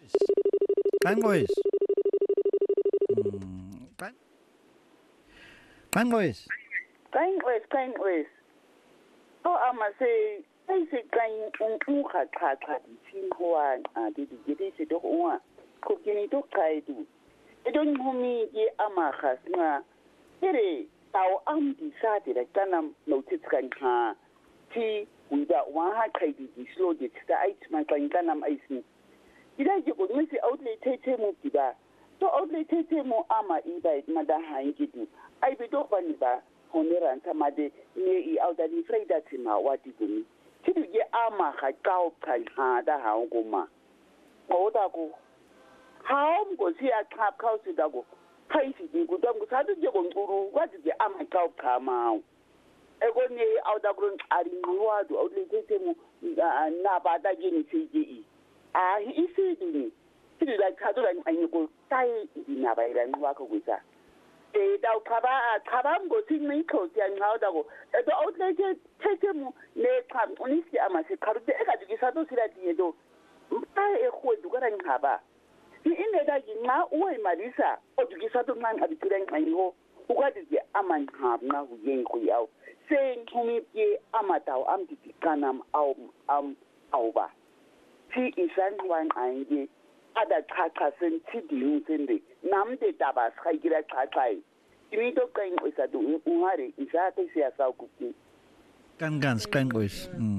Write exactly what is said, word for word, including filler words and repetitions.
Qanqwes. Qanqwes. Qan Qanqwes. Qanqwes, Qanqwes. Oh, ama se se kan un un kha kha kha tin hoa a di di di se do wa ko kini do kai du. E don humi ye ama khasna. Ere tau am di sa di la kanam no tit kan ha. Ti wida wa ha kai di di slow di ta ai man kan kanam ai sin. Ida je ko ngi outlet tete mu kiba. To outlet tete mu ama ida mada ha ngidu. Ai bi do bani ba honeran tamade ne i audani freida tima wati gumi. Tidu ye ama ha kau kan ha da ha ngoma. O da ko. Ha ngo si a kap kau si da go. Kai si di go da go sa je go nguru wati je ama kau kama. Ego ne auda grun ari nuwa do outlet tete mu na ba da gini si ji. Ah, isi duni. Tidu da ka do an yi ko tai ina ba ira nuwa ko gusa. E da kaba kaba ngo sin min ko ti an hauda go e do outlet tete mu ne kam onisi ama se karute e ka digi sa do sira ti do ta e ko du garan haba ni inde da gi ma uwe marisa o digi sa do man abi tiran an yo u ga digi ama hab na hu yen ko yaw se nkumi ye ama taw am di kanam au am au ba ti isan wan anje ada kaka sen ti di sende namde tabas khagira khakai ini to kain isa du unhare isa te sia sa ku Kan gans Qanqwes.